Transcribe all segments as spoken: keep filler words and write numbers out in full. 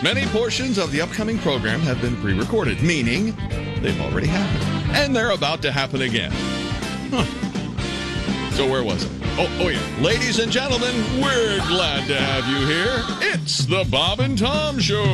Many portions of the upcoming program have been pre-recorded, meaning they've already happened. And they're about to happen again. Huh. So where was it? Oh, oh yeah. Ladies and gentlemen, we're glad to have you here. It's the Bob and Tom Show.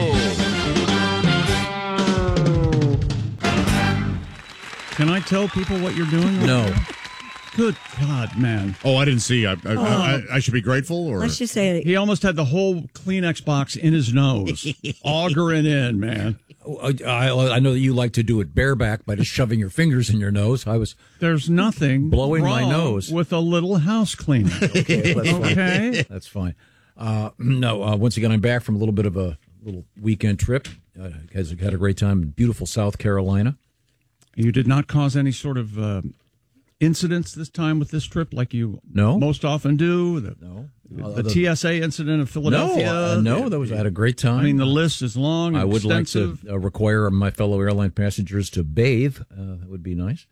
Can I tell people what you're doing? No. Good God, man. Oh, I didn't see. I, I, Oh. I, I should be grateful? Or Let's just say He almost had the whole Kleenex box in his nose, augering in, man. I, I, I know that you like to do it bareback by just shoving your fingers in your nose. I was There's nothing blowing my wrong nose with a little house cleaner. Okay, that's fine. Okay. That's fine. Uh, no, uh, once again, I'm back from a little bit of a little weekend trip. Uh, guys had a great time in beautiful South Carolina. You did not cause any sort of uh, incidents this time with this trip, like you No. most often do. The, No. the, Uh, the the- T S A incident of Philadelphia. No, uh, no, that was I had a great time. I mean, the list is long. And I would extensive. like to uh, require my fellow airline passengers to bathe. Uh, that would be nice.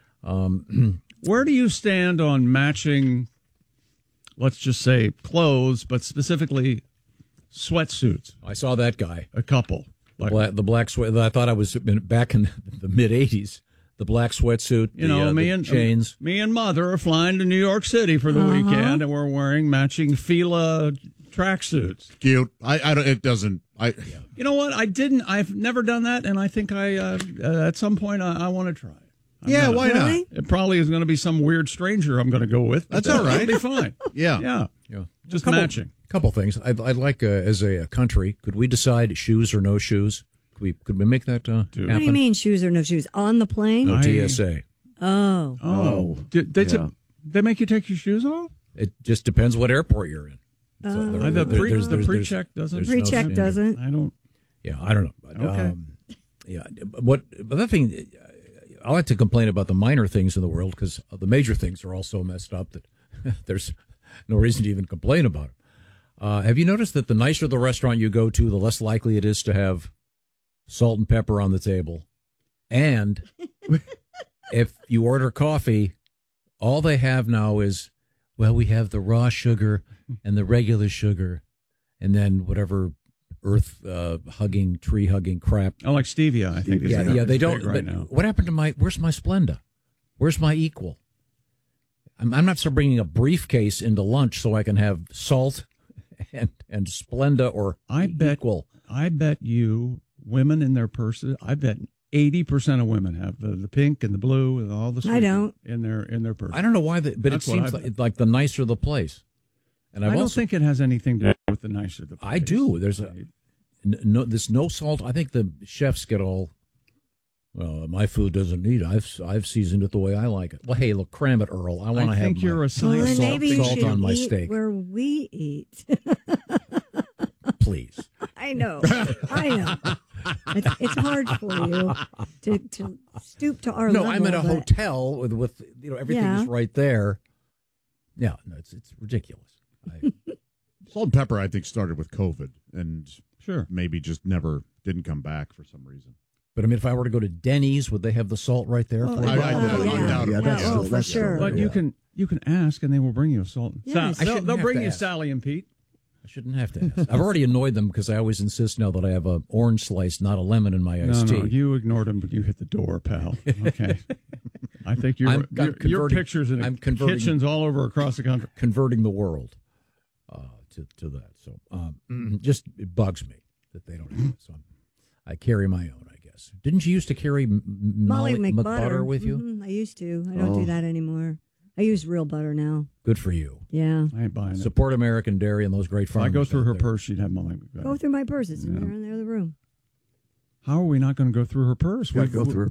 Um, Where do you stand on matching, let's just say, clothes, but specifically sweatsuits? I saw that guy. A couple. The black, the black sweat. I thought I was in, back in the mid eighties. The black sweatsuit, You the, know, uh, me the and chains. me and Mother are flying to New York City for the Uh-huh. weekend, and we're wearing matching Fila tracksuits. cute. I, I don't. It doesn't. I. You know what? I didn't. I've never done that, and I think I uh, uh, at some point I, I want to try. I'm Yeah. gonna- Why not? Really? It probably is going to be some weird stranger I'm going to go with. but That's all right. It'll be fine. Yeah. Yeah. Yeah, Just couple, matching. Couple things. I'd, I'd like, uh, as a, a country, could we decide shoes or no shoes? Could we? Could we make that uh, Dude. happen? What do you mean, shoes or no shoes? On the plane? No I- T S A. Oh. Oh, Did they yeah. t- they make you take your shoes off? It just depends what airport you're in. So Uh, there- I- the there- pre- there's- the there's- pre-check doesn't. there's no Pre-check standard. doesn't. I don't. Yeah, I don't know. But, Okay. um, yeah, but what? But the thing, I like to complain about the minor things in the world because the major things are all so messed up that there's no reason to even complain about them. Uh, have you noticed that the nicer the restaurant you go to, the less likely it is to have salt and pepper on the table, and if you order coffee, all they have now is, well, we have the raw sugar and the regular sugar, and then whatever earth uh, hugging, tree hugging crap. I like stevia. I think. is Yeah, big yeah, they right don't. right but now. what happened to my? Where's my Splenda? Where's my Equal? I'm, I'm not so bringing a briefcase into lunch so I can have salt and and Splenda or I bet. Equal. I bet you women in their purses. I bet eighty percent of women have the, the pink and the blue and all the. I don't. in their in their purse. I don't know why, the, but That's it what seems I like, bet. like the nicer the place. And I've I don't also, think it has anything to do with the nicer the. I place. do. There's a n- no. This no salt. I think the chefs get all. Well, my food doesn't need it. I've I've seasoned it the way I like it. Well, hey, look, cram it, Earl. I want to I have think you're my a Well, science. then salt- maybe you salt should on my eat steak. where we eat. please. I know. I know. It's, it's hard for you to, to stoop to our No, level. I'm at a but- hotel with with you know everything Yeah. is right there. Yeah, no, it's it's ridiculous. I, Salt and pepper, I think, started with COVID and Sure. maybe just never didn't come back for some reason. but I mean, if I were to go to Denny's, would they have the salt right there? Oh, for I- me? I- oh, I- yeah. undoubtedly. Yeah, that's- oh, for that's sure. But you can you can ask, and they will bring you a salt. Yes. Sal- I they'll, shouldn't they'll have bring to you ask. Sally and Pete. I shouldn't have to ask. I've already annoyed them because I always insist now that I have a orange slice, not a lemon, in my No, iced no, tea. you ignored him, but you hit the door, pal. Okay. I think you're, I'm- I'm your, your converting- pictures in I'm converting- kitchens all over across the country. Converting the world uh, to to that. So um, just it bugs me that they don't have it. So I'm, I carry my own, I guess. Didn't you used to carry M- M- Molly Molly McButter with you? Mhm, I used to. I don't Oh. do that anymore. I use real butter now. Good for you. Yeah. I ain't buying it. Support American dairy and those great If farmers. I go through out her there. purse, she'd have Molly. Go through my purse. It's in Yeah. there in the other room. How are we not going to go through her purse? Yeah, We- go through her